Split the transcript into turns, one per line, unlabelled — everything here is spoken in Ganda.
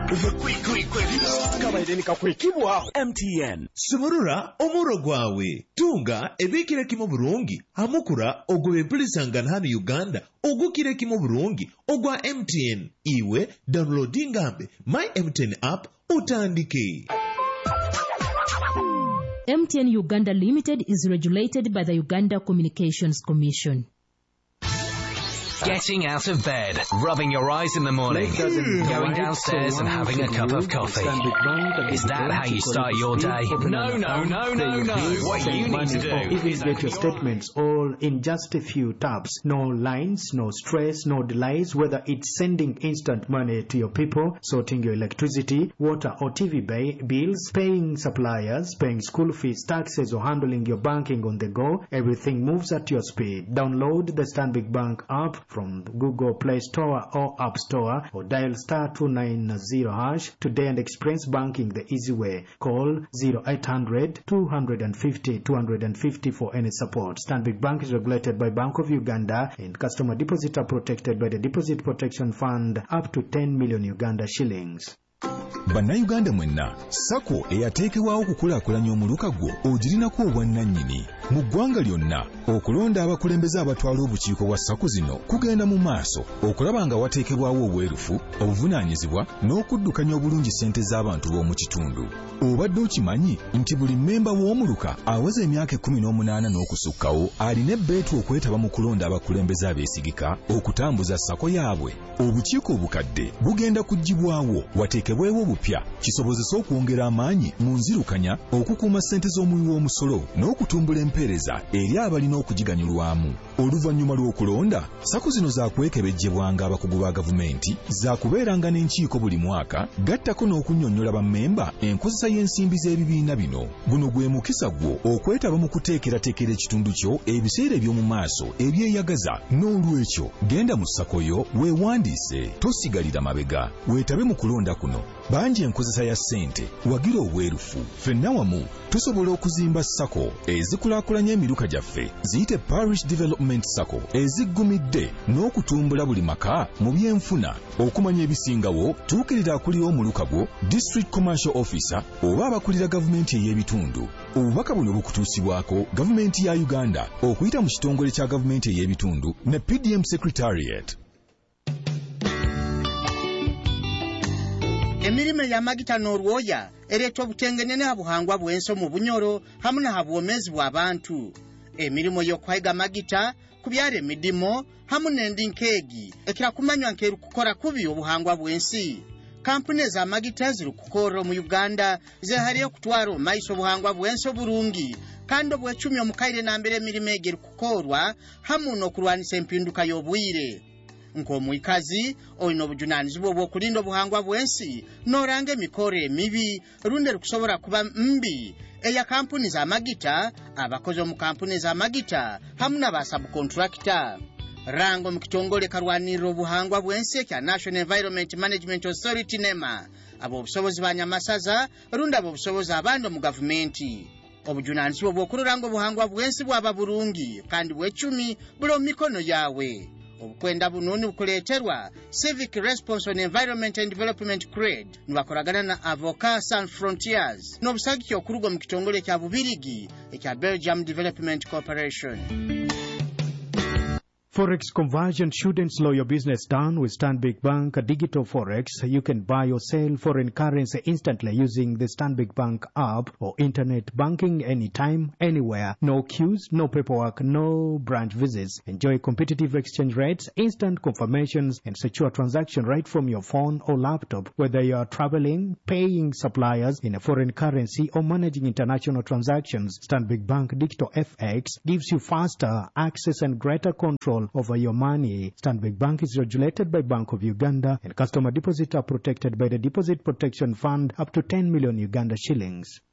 MTN
Simurura omuro gwawe tunga ebikire kimo burungi amukura ogobe bulisangana hano Uganda ogukire kimo burungi ogwa MTN iwe downloading ambe my MTN app utandike.
MTN Uganda Limited is regulated by the Uganda Communications Commission.
Getting out of bed, rubbing your eyes in the morning, going downstairs and having a cup of coffee. Is that how you start your day? No. What you need to do
is get your statements all in just a few taps. No lines, no stress, no delays, whether it's sending instant money to your people, sorting your electricity, water or TV bills, paying suppliers, paying school fees, taxes or handling your banking on the go. Everything moves at your speed. Download the Stanbic Bank app from the Google Play Store or App Store or dial *290# today and experience banking the easy way. Call 0800 250 250 for any support. Stanbic Bank is regulated by Bank of Uganda and customer deposits are protected by the Deposit Protection Fund up to 10 million Uganda shillings.
Bannayuganda mwenna sako eyateekebwawo okukulaakulanya omuluka gwo ogirinako obwannannyini mu ggwanga lyonna. Okulonda abakulembeze abatwala obukiiko bwa sako zino kugenda mu maaso okulaba nga wateekebwawo obwerufu, obuvunaanyizibwa n'okuddukanya obulungi ssente z'abantu b'omu kitundu. Obadde okimanyi nti buli mmemba w'omuluka aweza emyaka 18 n'okusukkawo alina ebbeetu okwetaba mu kulonda abakulembeze abeesigika okutambuza sako yaabwe. Obukiiko obukadde bugenda kuggibwawo wateekebwewo obupya kisobozesa okwongera amaanyi mu nzirukanya, okukuuma ssente z'omuwi w'omusolo n'okutumbula empeereza eri abalina okugiganyulwamu. Oluvannyuma lw'okulonda, sako zino zaakwekebejjebwanga abakugu ba gavumenti, zaakubeeranga n'enkiiko buli mwaka, gattako n'okunnyonnyola bammemba enkozesa y'ensimbi z'ebibiina bino. Guno gwe mukisa gwo okwetaba mu kuteekerateekera ekitundu kyo ebiseera eby'omu maaso ebyeyagaza. N'olwekyo genda mu sako yo weewandiise, tosigalira mabega, weetabe mu kulonda kuno. Bangi enkozesa ya ssente, wagira obwerufu. Ffenna wamu tusobola okuzimba sako ezikulaakulanya emiruka gyaffe, ziyite Parish Development Sako eziggumidde n'okutumbula buli maka mu byenfuna. Okumanya ebisingawo, tuukirira akulira omuluka gwo, District Commercial Officer oba abakulira gavumenti ey'ebitundu. Obubaka buno bukutuusibwako gavumenti ya Uganda okuyita mu kitongole kya gavumenti ey'ebitundu ne PDM Secretariat.
Emirime ya magita n'olwoya ereeta obutengene n'abuhangwa bw'enso mu bunyoro hamu n'abwomezi bw'abantu. Emirimo y'okwayiga magita ku byalo emidimo hamu n'endinkeegi ekira kumanywa nkeerukukora kubi obuhangwa bw'ensi. Kampuni ez'amagita ezirukukora mu Uganda zeehaliyo okutwala omu maiso obuhangwa bw'ensi obulungi kandi obw'ecumi omukaire n'ambere emirimo egyo erukukoorwa hamu n'okulwanisa empinduka y'obwire. Nk'omwikazi olina obujunaanizibwa obw'okulinda obuhangwa bw'ensi n'oranga emikoro emibi lundi erukusobola kuba mbi eya kampuni z'amagita, abakozi omu kampuni z'amagita hamu n'abasabukontrakita. Rango mu kitongole kalwanirira obuhangwa bw'ensi ekya National Environment Management Authority NEMA, ab'obusobozi ba Nyamasaza lundi ab'obusobozi abandi mu gavumenti. Obujunaanizibwa obw'okuloranga obuhangwa bw'ensi bwaba bulungi kandi bw'ecumi buli mu mikono yawe. Obukwenda bununi bukuleeterwa Civic Response on Environment and Development CRED nibakolagana na Avocat Sans Frontiers n'obusagiki okuruga mu kitongole kya Bubirigi ekya Belgium Development Corporation.
Forex conversion shouldn't slow your business down with Stanbic Bank Digital Forex. You can buy or sell foreign currency instantly using the Stanbic Bank app or internet banking anytime, anywhere. No queues, no paperwork, no branch visits. Enjoy competitive exchange rates, instant confirmations, and secure transaction right from your phone or laptop. Whether you are traveling, paying suppliers in a foreign currency, or managing international transactions, Stanbic Bank Digital FX gives you faster access and greater control over your money. Stanbic Bank is regulated by Bank of Uganda and customer deposits are protected by the Deposit Protection Fund up to 10 million Uganda shillings.